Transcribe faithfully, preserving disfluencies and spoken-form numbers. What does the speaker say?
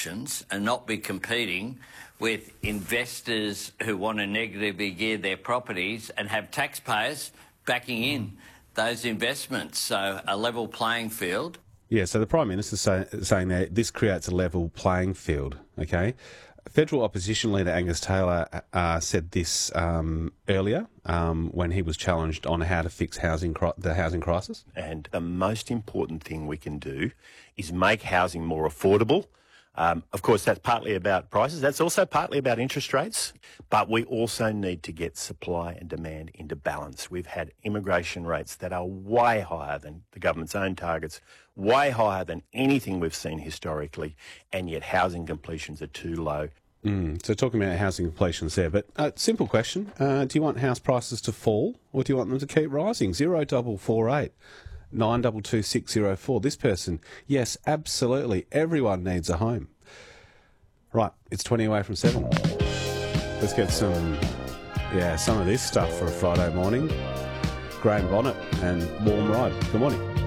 auctions and not be competing with investors who want to negatively gear their properties and have taxpayers backing in those investments. So a level playing field. Yeah, so the Prime Minister's say, saying that this creates a level playing field, okay? Federal Opposition Leader Angus Taylor uh, said this um, earlier um, when he was challenged on how to fix housing cri- the housing crisis. And the most important thing we can do is make housing more affordable. Um, of course, that's partly about prices. That's also partly about interest rates. But we also need to get supply and demand into balance. We've had immigration rates that are way higher than the government's own targets, way higher than anything we've seen historically, and yet housing completions are too low. Mm, so talking about housing completions there, but uh, simple question, uh, do you want house prices to fall or do you want them to keep rising? Zero double four eight. nine two two six zero four. This person, yes, absolutely. Everyone needs a home. Right, it's twenty away from seven. Let's get some, yeah, some of this stuff for a Friday morning. Graham Bonnet and Warm Ride. Good morning.